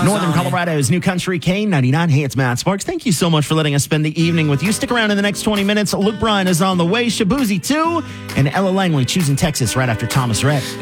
Northern Colorado's New Country K99. Hey, it's Matt Sparks. Thank you so much for letting us spend the evening with you. Stick around in the next 20 minutes. Luke Bryan is on the way. Shabuzi 2 and Ella Langley choosing Texas right after Thomas Rhett.